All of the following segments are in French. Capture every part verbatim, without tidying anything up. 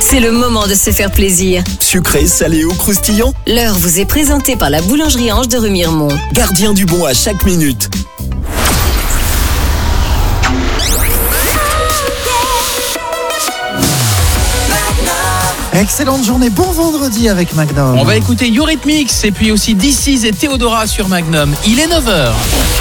C'est le moment de se faire plaisir. Sucré, salé ou croustillant, L'heure vous est présentée par la boulangerie Ange de Remiremont. gardien du bon à chaque minute. Excellente journée, bon vendredi avec Magnum. On va écouter Eurythmics et puis aussi D C et Théodora sur Magnum. Il est neuf heures.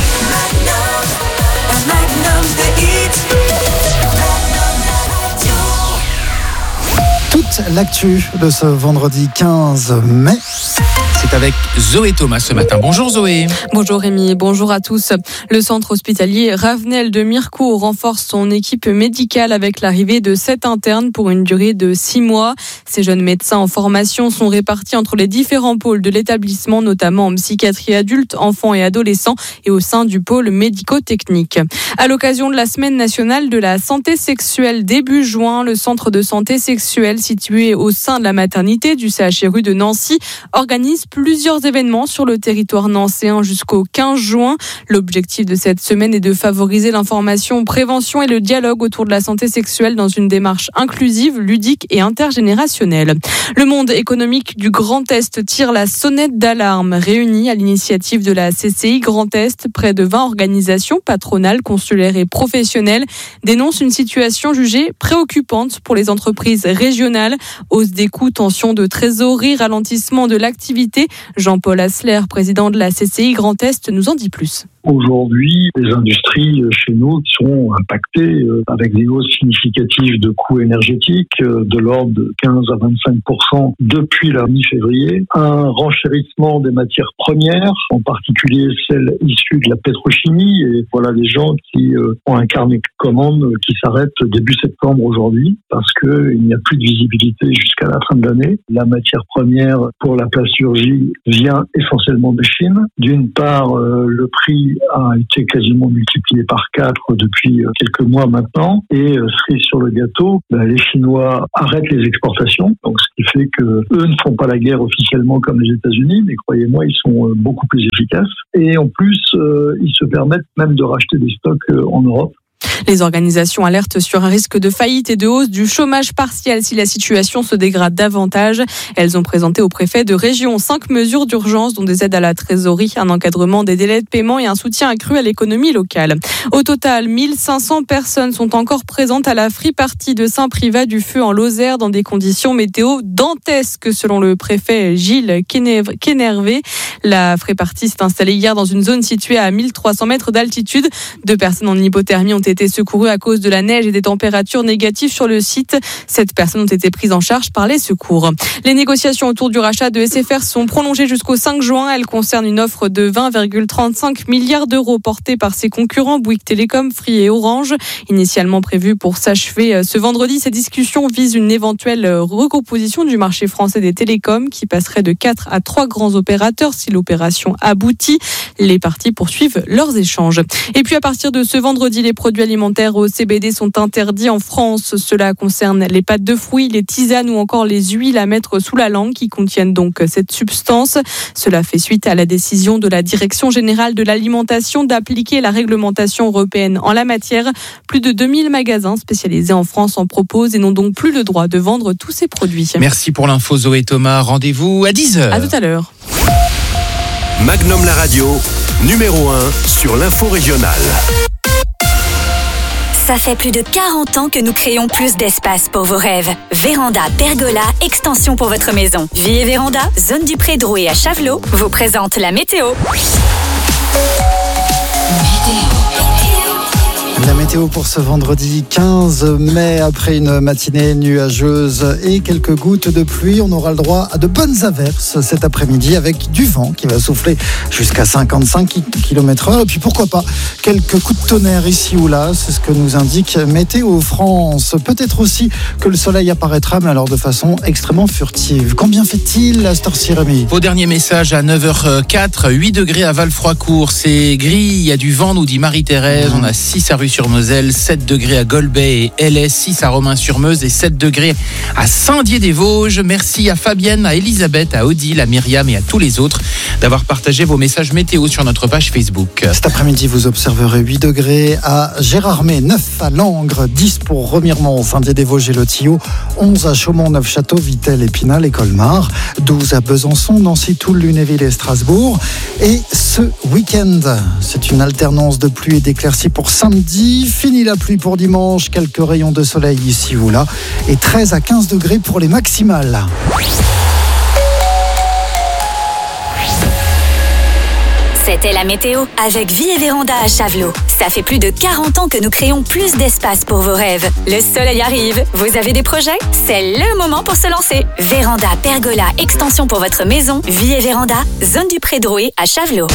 Toute l'actu de ce vendredi quinze mai. C'est avec Zoé Thomas ce matin. Bonjour Zoé. Bonjour Rémi, bonjour à tous. Le centre hospitalier Ravenel de Mirecourt renforce son équipe médicale avec l'arrivée de sept internes pour une durée de six mois. Ces jeunes médecins en formation sont répartis entre les différents pôles de l'établissement, notamment en psychiatrie adulte, enfants et adolescents et au sein du pôle médico-technique. À l'occasion de la semaine nationale de la santé sexuelle début juin, le centre de santé sexuelle situé au sein de la maternité du C H R U de Nancy organise plusieurs événements sur le territoire nancéen jusqu'au quinze juin. L'objectif de cette semaine est de favoriser l'information, prévention et le dialogue autour de la santé sexuelle dans une démarche inclusive, ludique et intergénérationnelle. Le monde économique du Grand Est tire la sonnette d'alarme. Réunis à l'initiative de la C C I Grand Est, près de vingt organisations patronales, consulaires et professionnelles dénoncent une situation jugée préoccupante pour les entreprises régionales. Hausse des coûts, tension de trésorerie, ralentissement de l'activité. Jean-Paul Hassler, président de la C C I Grand Est, nous en dit plus. Aujourd'hui, les industries chez nous sont impactées avec des hausses significatives de coûts énergétiques de l'ordre de quinze à vingt-cinq pour cent depuis la mi-février. Un renchérissement des matières premières, en particulier celles issues de la pétrochimie. Et voilà des gens qui ont un carnet de commandes qui s'arrête début septembre aujourd'hui parce qu'il n'y a plus de visibilité jusqu'à la fin de l'année. La matière première pour la plasturgie vient essentiellement de Chine. D'une part, le prix a été quasiment multiplié par quatre depuis quelques mois maintenant. Et cerise sur le gâteau, ben, les Chinois arrêtent les exportations. Donc, ce qui fait que eux ne font pas la guerre officiellement comme les États-Unis, mais croyez-moi, ils sont beaucoup plus efficaces. Et en plus, euh, ils se permettent même de racheter des stocks en Europe. Les organisations alertent sur un risque de faillite et de hausse du chômage partiel si la situation se dégrade davantage. Elles ont présenté au préfet de région cinq mesures d'urgence, dont des aides à la trésorerie, un encadrement des délais de paiement et un soutien accru à l'économie locale. Au total, mille cinq cents personnes sont encore présentes à la free party de Saint-Privat-du-Feu en Lozère dans des conditions météo dantesques, selon le préfet Gilles Kénervé. La free party s'est installée hier dans une zone située à mille trois cents mètres d'altitude. Deux personnes en hypothermie ont été secourus à cause de la neige et des températures négatives sur le site. Sept personnes ont été prises en charge par les secours. Les négociations autour du rachat de S F R sont prolongées jusqu'au cinq juin. Elles concernent une offre de vingt virgule trente-cinq milliards d'euros portée par ses concurrents Bouygues Télécom, Free et Orange. Initialement prévues pour s'achever ce vendredi, ces discussions visent une éventuelle recomposition du marché français des télécoms qui passerait de quatre à trois grands opérateurs si l'opération aboutit. Les parties poursuivent leurs échanges. Et puis à partir de ce vendredi, les produits alimentaires au C B D sont interdits en France. Cela concerne les pâtes de fruits, les tisanes ou encore les huiles à mettre sous la langue qui contiennent donc cette substance. Cela fait suite à la décision de la Direction générale de l'alimentation d'appliquer la réglementation européenne en la matière. Plus de deux mille magasins spécialisés en France en proposent et n'ont donc plus le droit de vendre tous ces produits. Merci pour l'info Zoé Thomas. Rendez-vous à dix heures. À tout à l'heure. Magnum la radio, numéro un sur l'info régionale. Ça fait plus de quarante ans que nous créons plus d'espace pour vos rêves. Véranda, pergola, extension pour votre maison. Vie et Véranda, zone du Pré-Drouet à Chavelot, vous présente la météo. La météo pour ce vendredi quinze mai, après une matinée nuageuse et quelques gouttes de pluie, on aura le droit à de bonnes averses cet après-midi avec du vent qui va souffler jusqu'à cinquante-cinq kilomètres heure. Et puis pourquoi pas quelques coups de tonnerre ici ou là, c'est ce que nous indique Météo France. Peut-être aussi que le soleil apparaîtra, mais alors de façon extrêmement furtive. Combien fait-il à cette heure-ci, Rémi ? Vos derniers messages à neuf heures quatre, huit degrés à Val-Froicourt, c'est gris, il y a du vent, nous dit Marie-Thérèse, on a six à Russie Romilly-sur-Moselle, sept degrés à Golbet et L S, six à Romans-sur-Meuse et sept degrés à Saint-Dié-des-Vosges. Merci à Fabienne, à Elisabeth, à Odile, à Myriam et à tous les autres d'avoir partagé vos messages météo sur notre page Facebook. Cet après-midi, vous observerez huit degrés à Gérardmer, neuf à Langres, dix pour Remiremont, Saint-Dié-des-Vosges et Le Tillot, onze à Chaumont, Neufchâteau, Vittel, Épinal et Colmar, douze à Besançon, Nancy, Toul, Lunéville et Strasbourg. Et ce week-end, c'est une alternance de pluie et d'éclaircies pour samedi. Fini la pluie pour dimanche, quelques rayons de soleil ici ou là. Et treize à quinze degrés pour les maximales. C'était la météo avec Vie et Véranda à Chavelot. Ça fait plus de quarante ans que nous créons plus d'espace pour vos rêves. Le soleil arrive. Vous avez des projets? C'est le moment pour se lancer. Véranda, pergola, extension pour votre maison. Vie et Véranda, zone du Pré-Drouet à Chavelot.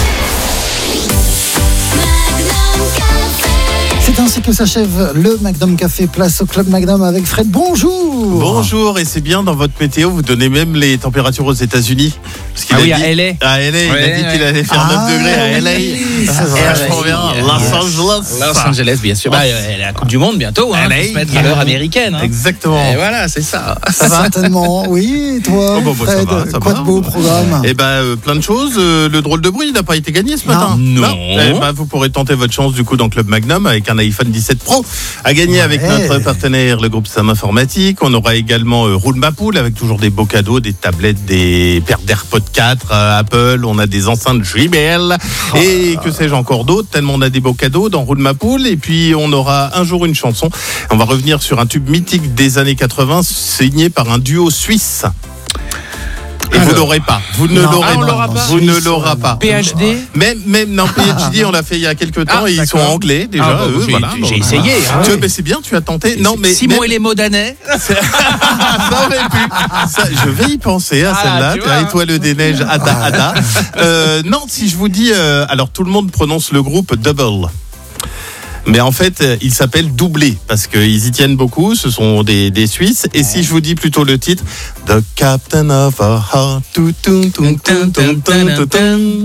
C'est ainsi que s'achève le Magnum Café, place au Club Magnum avec Fred. Bonjour. Bonjour, et c'est bien dans votre météo, vous donnez même les températures aux États-Unis. Parce qu'il Ah a oui, dit, à L A. À L A, il Ouais, a dit ouais. qu'il allait faire Ah, neuf degrés à L A. oui, c'est Et vrai. vachement bien, Los Angeles. Los Angeles, bien sûr. Bah, euh, la Coupe du Monde bientôt, hein, L A. faut se mettre à l'heure américaine. Hein. Exactement. Et voilà, c'est ça. Ça va certainement. Oui, toi, Oh, bon, bah, ça Fred, va, ça quoi va. de beau au programme? Eh ben, euh, plein de choses. Euh, le drôle de bruit n'a pas été gagné ce matin. Non. Eh ben, vous pourrez tenter votre chance du coup dans Club Magnum avec un iPhone dix-sept Pro à gagner Ouais. avec notre partenaire, le groupe Sam Informatique. On aura également euh, Roule ma poule avec toujours des beaux cadeaux, des tablettes, des paires d'AirPods quatre, euh, Apple. On a des enceintes J B L et que sais-je encore d'autres. Tellement on a des beaux cadeaux dans Roule ma poule. Et puis on aura un jour une chanson. On va revenir sur un tube mythique des années quatre-vingts signé par un duo suisse. Et vous l'aurez pas. Vous ne Non. l'aurez Ah, on pas. l'aura pas. Vous ne l'aura pas. P H D. Même, même, non, P H D, on l'a fait il y a quelques temps Ah, et ils sont d'accord. anglais déjà. Ah, bon, eux, j'ai- voilà. j'ai Bon. essayé, hein. Tu vois, mais c'est bien, tu as tenté. Non, mais Simon même- et les Modanais. ça aurait pu. Ça, je vais y penser à Ah, celle-là. tu Tu vois. vois, Étoile des neiges, Ada, Ada. Euh, non, si je vous dis, euh, alors tout le monde prononce le groupe Double. Mais en fait, euh, il s'appelle Doublé parce qu'ils y tiennent beaucoup. Ce sont des, des Suisses. Et si je vous dis plutôt le titre, The Captain of our Heart. Tou, tou, tou, tou, tou, tou, tou, tou.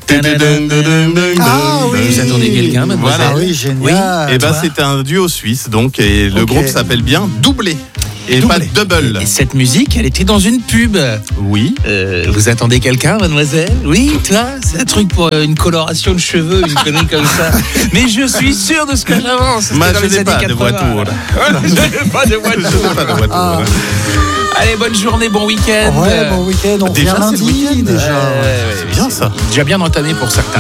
Ah oui. Vous attendez quelqu'un, mademoiselle? Ah oui, génial. Et ben c'est un duo suisse donc et le Ok. groupe s'appelle bien Doublé et Doublé. pas Double. Et cette musique, elle était dans une pub. Oui. Euh, vous attendez quelqu'un, mademoiselle? Oui, toi? C'est un truc pour euh, une coloration de cheveux, une connerie comme ça. Mais je suis sûr de ce que j'avance. C'était Moi dans je les n'ai années pas de quatre-vingts. voiture. Voilà, je n'ai pas de Je voiture. n'ai pas de voiture. Ah. Allez, bonne journée, bon week-end. Ouais, bon week-end. On Déjà, revient c'est le lundi week-end. déjà. Ouais, ouais, C'est bien ça. Déjà bien entamé pour certains.